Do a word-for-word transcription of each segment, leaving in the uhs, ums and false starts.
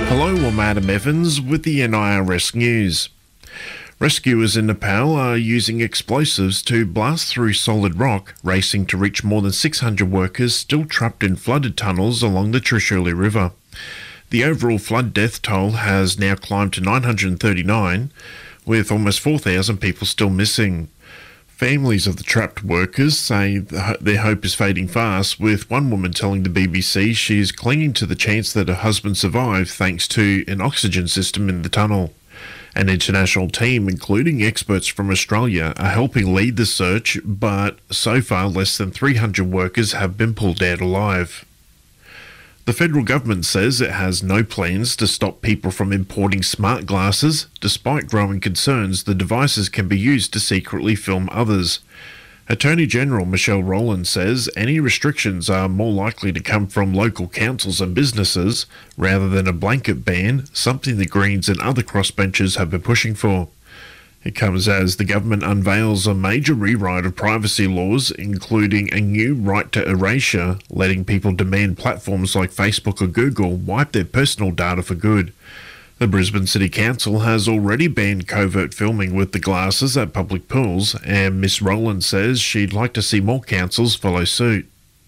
Hello, I'm Adam Evans with the N I R S News. Rescuers in Nepal are using explosives to blast through solid rock, racing to reach more than six hundred workers still trapped in flooded tunnels along the Trishuli River. The overall flood death toll has now climbed to nine hundred thirty-nine, with almost four thousand people still missing. Families of the trapped workers say their hope is fading fast, with one woman telling the B B C she is clinging to the chance that her husband survived thanks to an oxygen system in the tunnel. An international team, including experts from Australia, are helping lead the search, but so far less than three hundred workers have been pulled out alive. The federal government says it has no plans to stop people from importing smart glasses, despite growing concerns the devices can be used to secretly film others. Attorney General Michelle Rowland says any restrictions are more likely to come from local councils and businesses rather than a blanket ban, something the Greens and other crossbenchers have been pushing for. It comes as the government unveils a major rewrite of privacy laws, including a new right to erasure, letting people demand platforms like Facebook or Google wipe their personal data for good. The Brisbane City Council has already banned covert filming with the glasses at public pools, and Miss Rowland says she'd like to see more councils follow suit.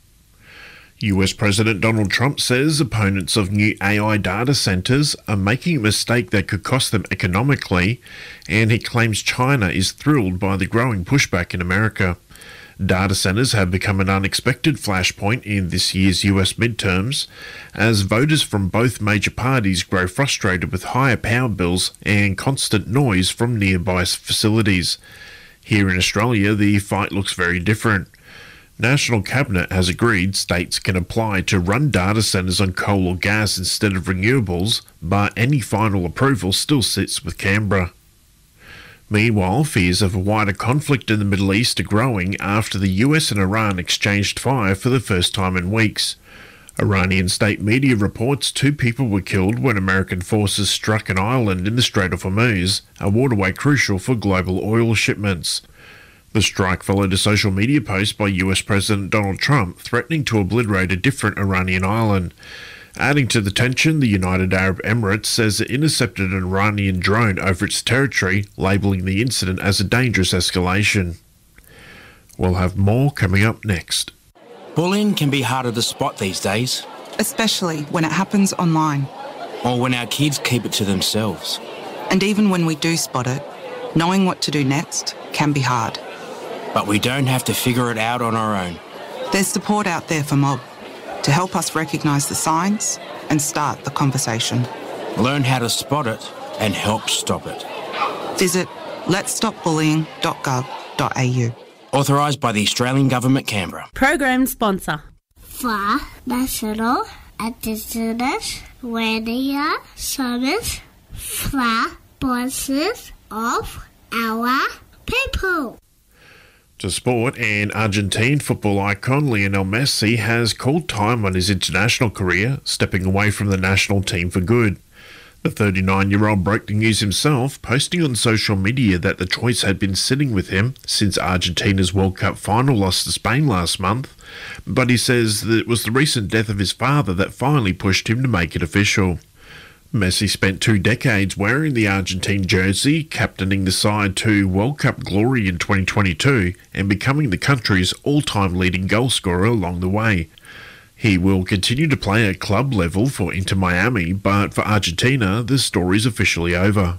U S President Donald Trump says opponents of new A I data centres are making a mistake that could cost them economically, and he claims China is thrilled by the growing pushback in America. Data centres have become an unexpected flashpoint in this year's U S midterms, as voters from both major parties grow frustrated with higher power bills and constant noise from nearby facilities. Here in Australia, the fight looks very different. National Cabinet has agreed states can apply to run data centres on coal or gas instead of renewables, but any final approval still sits with Canberra. Meanwhile, fears of a wider conflict in the Middle East are growing after the U S and Iran exchanged fire for the first time in weeks. Iranian state media reports two people were killed when American forces struck an island in the Strait of Hormuz, a waterway crucial for global oil shipments. The strike followed a social media post by U S President Donald Trump threatening to obliterate a different Iranian island. Adding to the tension, the United Arab Emirates says it intercepted an Iranian drone over its territory, labelling the incident as a dangerous escalation. We'll have more coming up next. Bullying can be harder to spot these days. Especially when it happens online. Or when our kids keep it to themselves. And even when we do spot it, knowing what to do next can be hard. But we don't have to figure it out on our own. There's support out there for Mob to help us recognise the signs and start the conversation. Learn how to spot it and help stop it. Visit lets stop bullying dot gov dot a u. Authorised by the Australian Government, Canberra. Program sponsor. For National Indigenous Radio Service for voices of our people. To sport, and Argentine football icon Lionel Messi has called time on his international career, stepping away from the national team for good. The thirty-nine-year-old broke the news himself, posting on social media that the choice had been sitting with him since Argentina's World Cup final loss to Spain last month, but he says that it was the recent death of his father that finally pushed him to make it official. Messi spent two decades wearing the Argentine jersey, captaining the side to World Cup glory in twenty twenty-two and becoming the country's all-time leading goalscorer along the way. He will continue to play at club level for Inter Miami, but for Argentina, the story's officially over.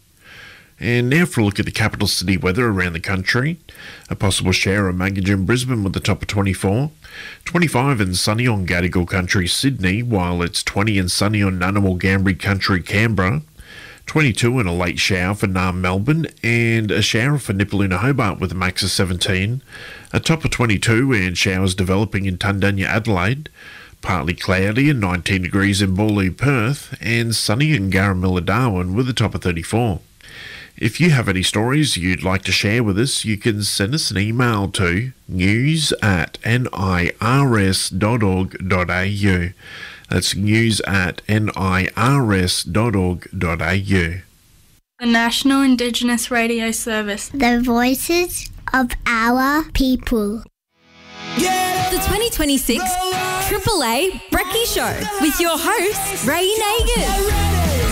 And now for a look at the capital city weather around the country. A possible shower of Maggie in Brisbane with a top of twenty-four. twenty-five and sunny on Gadigal Country, Sydney, while it's twenty and sunny on Ngunnawal Gambri Country, Canberra. twenty-two and a late shower for Naarm, Melbourne, and a shower for Nipaluna, Hobart with a max of seventeen. A top of twenty-two and showers developing in Tundanya, Adelaide. Partly cloudy and nineteen degrees in Boorloo, Perth, and sunny in Garamilla, Darwin with a top of thirty-four. If you have any stories you'd like to share with us, you can send us an email to news at nirs dot org dot a u. That's news at nirs dot org dot a u. The National Indigenous Radio Service. The voices of our people. The twenty twenty-six Triple A Brekkie Show with your host, Ray Nagers.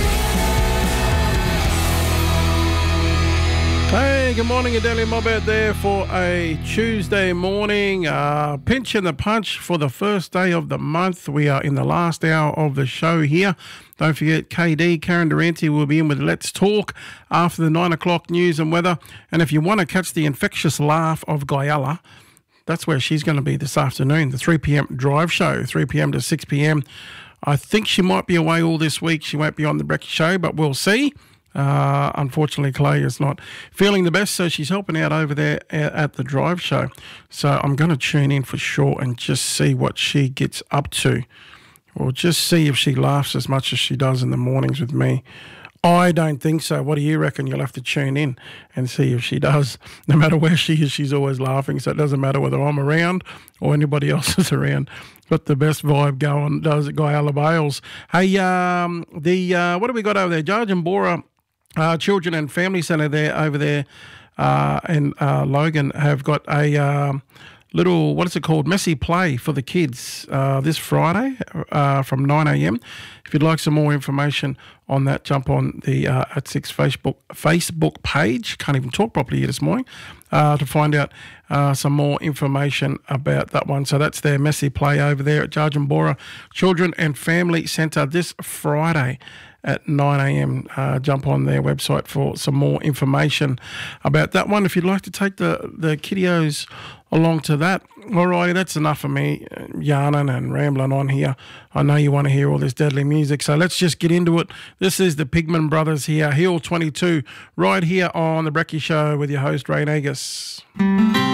Hey, good morning, a daily mob out there for a Tuesday morning. Uh, pinch and the punch for the first day of the month. We are in the last hour of the show here. Don't forget, K D, Karen Durante, will be in with Let's Talk after the nine o'clock news and weather. And if you want to catch the infectious laugh of Guyala, that's where she's going to be this afternoon, the three p.m. drive show, three p.m. to six p.m. I think she might be away all this week. She won't be on the Brekkie Show, but we'll see. Uh, unfortunately, Clay is not feeling the best, so she's helping out over there at the drive show. So I'm going to tune in for sure and just see what she gets up to. Or just see if she laughs as much as she does in the mornings with me. I don't think so. What do you reckon? You'll have to tune in and see if she does. No matter where she is, she's always laughing, so it doesn't matter whether I'm around or anybody else is around. Got the best vibe going, does it, Guyala Bales? Hey, um, the uh, what have we got over there? Judge and Bora uh, Children and Family Centre there over there uh, and uh, Logan have got a um, little, what is it called, messy play for the kids uh, this Friday uh, from nine a.m. If you'd like some more information on that, jump on the uh, at six Facebook Facebook page. Can't even talk properly here this morning uh, to find out uh, some more information about that one. So that's their messy play over there at Judge and Bora Children and Family Centre this Friday at nine a.m. Uh, jump on their website for some more information about that one. If you'd like to take the, the kiddios along to that. All righty, that's enough of me yarning and rambling on here. I know you want to hear all this deadly music, so let's just get into it. This is the Pigman Brothers here, Hill twenty-two, right here on The Brekkie Show with your host, Ray Nagers.